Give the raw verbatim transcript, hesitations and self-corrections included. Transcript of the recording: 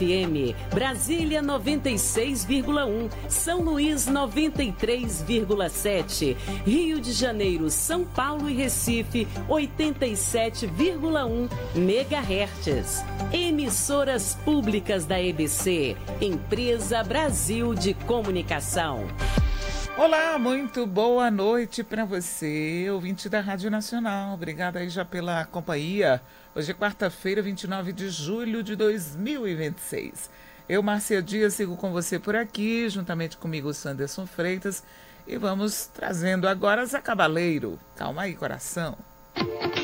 F M, Brasília noventa e seis vírgula um, São Luís noventa e três vírgula sete, Rio de Janeiro, São Paulo e Recife oitenta e sete vírgula um megahertz. Emissoras públicas da E B C, Empresa Brasil de Comunicação. Olá, muito boa noite para você, ouvinte da Rádio Nacional. Obrigada aí já pela companhia. Hoje é quarta-feira, vinte e nove de julho de dois mil e vinte e seis. Eu, Márcia Dias, sigo com você por aqui, juntamente comigo o Sanderson Freitas, e vamos trazendo agora Zé Cabaleiro. Calma aí, coração.